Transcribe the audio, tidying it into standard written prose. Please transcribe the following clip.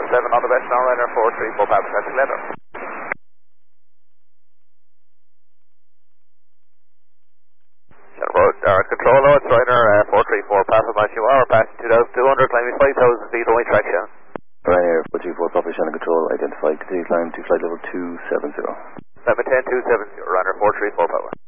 7 on the best now, Ryanair 434 Papa Santa Clever. Control, it's Ryanair 434 Papa Mike, you are passing 2,200, climbing 5,000 feet, only traction. Ryanair 434 Papa Santa Control, identified, continue climb to flight level 270. Climb 10 270, Ryanair 434 Papa.